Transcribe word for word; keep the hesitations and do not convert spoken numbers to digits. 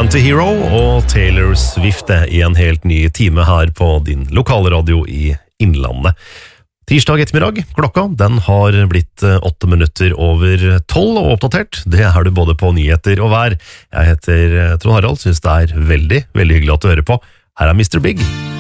Antihero og Taylor Swift i en helt ny time her på din lokale radio i Innlandet. Tirsdag ettermiddag, klokka, den har blitt åtte minutter over tolv og oppdatert. Det er du både på nyheter og vær. Jeg heter Trond Harald, synes det er veldig, veldig hyggelig at du hører på. Her er mister Big.